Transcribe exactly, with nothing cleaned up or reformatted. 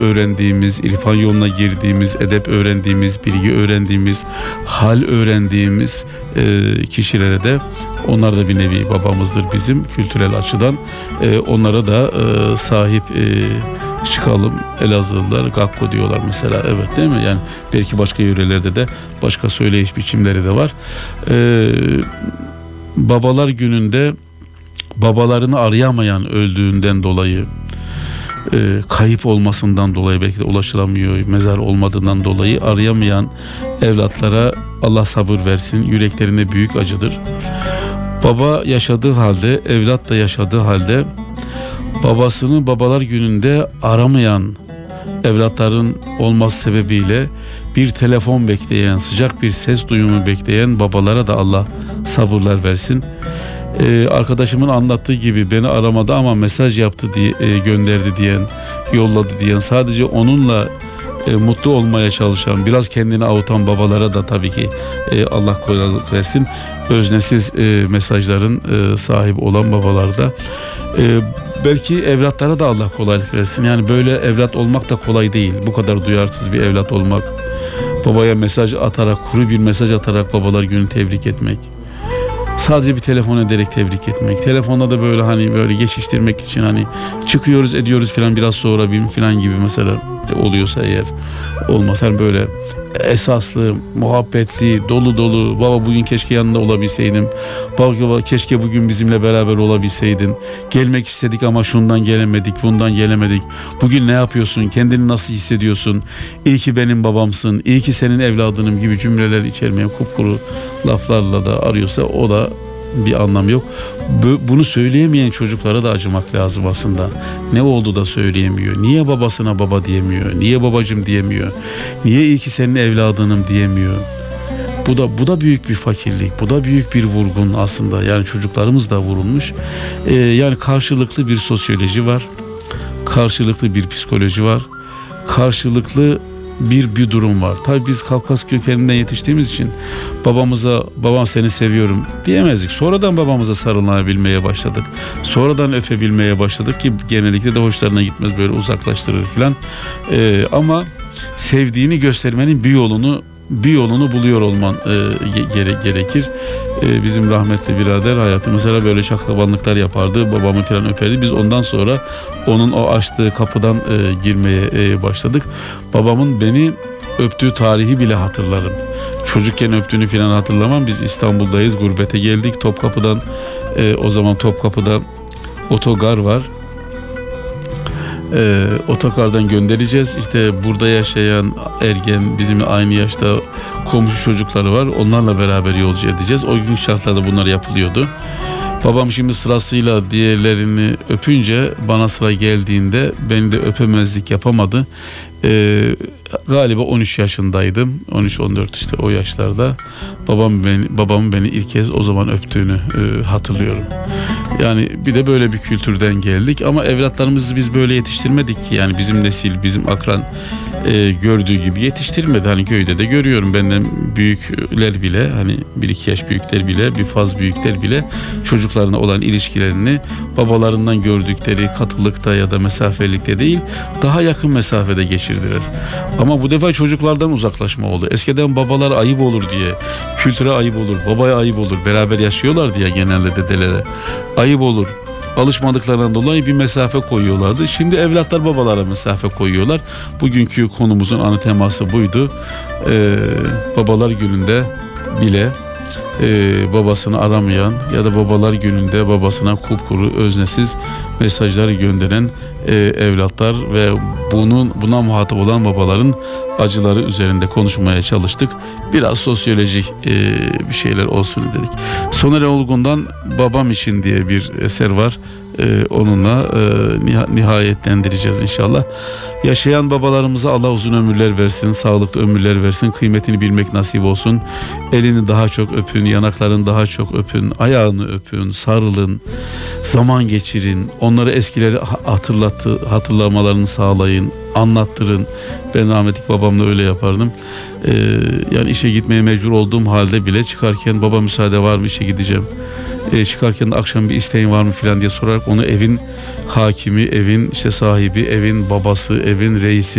öğrendiğimiz, irfan yoluna girdiğimiz, edep öğrendiğimiz, bilgi öğrendiğimiz, hal öğrendiğimiz e, kişilere de, onlar da bir nevi babamızdır bizim kültürel açıdan. E, onlara da e, sahip e, çıkalım. Elazığlılar Gakko diyorlar mesela, evet değil mi? Yani belki başka yörelerde de başka söyleyiş biçimleri de var. E, babalar gününde babalarını arayamayan, öldüğünden dolayı, e, kayıp olmasından dolayı, belki de ulaşılamıyor, mezar olmadığından dolayı arayamayan evlatlara Allah sabır versin. Yüreklerine büyük acıdır. Baba yaşadığı halde, evlat da yaşadığı halde babasını babalar gününde aramayan evlatların olması sebebiyle bir telefon bekleyen, sıcak bir ses duyumu bekleyen babalara da Allah sabırlar versin. Ee, arkadaşımın anlattığı gibi beni aramadı ama mesaj yaptı diye e, gönderdi diyen, yolladı diyen, sadece onunla e, mutlu olmaya çalışan, biraz kendini avutan babalara da tabii ki e, Allah kolaylık versin. Öznesiz e, mesajların e, sahibi olan babalarda. E, belki evlatlara da Allah kolaylık versin. Yani böyle evlat olmak da kolay değil. Bu kadar duyarsız bir evlat olmak. Babaya mesaj atarak, kuru bir mesaj atarak babalar gününü tebrik etmek. Sadece bir telefon ederek tebrik etmek. Telefonda da böyle hani böyle geçiştirmek için hani çıkıyoruz ediyoruz filan, biraz sonra bir filan gibi mesela oluyorsa eğer, olmaz. Hani böyle esaslı, muhabbetli, dolu dolu, baba bugün keşke yanında olabilseydim, baba keşke bugün bizimle beraber olabilseydin, gelmek istedik ama şundan gelemedik, bundan gelemedik, bugün ne yapıyorsun, kendini nasıl hissediyorsun, iyi ki benim babamsın, iyi ki senin evladınım gibi cümleler içermeyen kupkuru laflarla da arıyorsa o da bir anlam yok. Bunu söyleyemeyen çocuklara da acımak lazım aslında. Ne oldu da söyleyemiyor? Niye babasına baba diyemiyor? Niye babacım diyemiyor? Niye iyi ki senin evladınım diyemiyor? Bu da bu da büyük bir fakirlik. Bu da büyük bir vurgun aslında. Yani çocuklarımız da vurulmuş. Ee, yani karşılıklı bir sosyoloji var. Karşılıklı bir psikoloji var. Karşılıklı bir bir durum var. Tabii biz Kafkas kökeninden yetiştiğimiz için babamıza babam seni seviyorum diyemezdik. Sonradan babamıza sarılabilmeye başladık. Sonradan öpebilmeye başladık ki genellikle de hoşlarına gitmez, böyle uzaklaştırır filan. Ee, ama sevdiğini göstermenin bir yolunu bir yolunu buluyor olman e, gere, gerekir. E, bizim rahmetli birader hayatı mesela böyle şaklabanlıklar yapardı. Babamı falan öperdi. Biz ondan sonra onun o açtığı kapıdan e, girmeye e, başladık. Babamın beni öptüğü tarihi bile hatırlarım. Çocukken öptüğünü falan hatırlamam. Biz İstanbul'dayız. Gurbete geldik. Topkapı'dan e, o zaman Topkapı'da otogar var. Ee, otokardan göndereceğiz. İşte burada yaşayan ergen, bizimle aynı yaşta komşu çocukları var. Onlarla beraber yolcu edeceğiz. O gün şartlarda bunlar yapılıyordu. Babam şimdi sırasıyla diğerlerini öpünce bana sıra geldiğinde beni de öpemezlik yapamadı. Ee, galiba on üç yaşındaydım. on üç on dört işte o yaşlarda. Babam beni, babamın beni ilk kez o zaman öptüğünü e, hatırlıyorum. Yani bir de böyle bir kültürden geldik ama evlatlarımızı biz böyle yetiştirmedik ki. Yani bizim nesil, bizim akran e, gördüğü gibi yetiştirmedi. Hani köyde de görüyorum, benden büyükler bile, hani bir iki yaş büyükler bile, bir faz büyükler bile çocuklarına olan ilişkilerini babalarından gördükleri katılıkta ya da mesafelikte değil, daha yakın mesafede geçirdiler. Ama bu defa çocuklardan uzaklaşma oldu. Eskiden babalar ayıp olur diye, kültüre ayıp olur, babaya ayıp olur, beraber yaşıyorlar diye genelde dedelere ayıp olur, alışmadıklarından dolayı bir mesafe koyuyorlardı. Şimdi evlatlar babalara mesafe koyuyorlar. Bugünkü konumuzun ana teması buydu. Ee, babalar gününde bile e, babasını aramayan ya da babalar gününde babasına kupkuru, öznesiz mesajlar gönderen e, evlatlar ve bunun buna muhatap olan babaların acıları üzerinde konuşmaya çalıştık. Biraz sosyolojik e, bir şeyler olsun dedik. Soner Olgun'dan Babam İçin diye bir eser var. Ee, onunla e, nihayetlendireceğiz inşallah. Yaşayan babalarımıza Allah uzun ömürler versin, sağlıklı ömürler versin, kıymetini bilmek nasip olsun. Elini daha çok öpün, yanaklarını daha çok öpün, ayağını öpün, sarılın, zaman geçirin, onları eskileri hatırlattı, hatırlamalarını sağlayın, anlattırın. Ben rahmetli babamla öyle yapardım. Ee, yani işe gitmeye mecbur olduğum halde bile çıkarken baba müsaade var mı, işe gideceğim. E, çıkarken de akşam bir isteğin var mı filan diye sorarak onu evin hakimi, evin işte sahibi, evin babası, evin reisi